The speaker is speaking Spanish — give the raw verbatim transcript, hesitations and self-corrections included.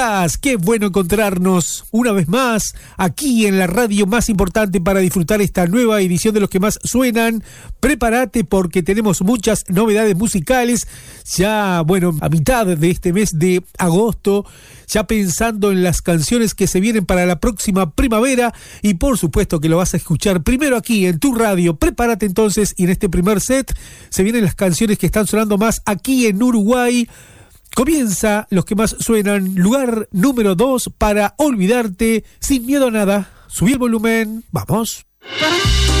Qué bueno encontrarnos una vez más aquí en la radio más importante para disfrutar esta nueva edición de Los que más suenan. Prepárate porque tenemos muchas novedades musicales. Ya, bueno, a mitad de este mes de agosto, ya pensando en las canciones que se vienen para la próxima primavera. Y por supuesto que lo vas a escuchar primero aquí en tu radio. Prepárate entonces, y en este primer set se vienen las canciones que están sonando más aquí en Uruguay. Comienza Los que más suenan, lugar número dos para olvidarte, sin miedo a nada. Subí el volumen, vamos.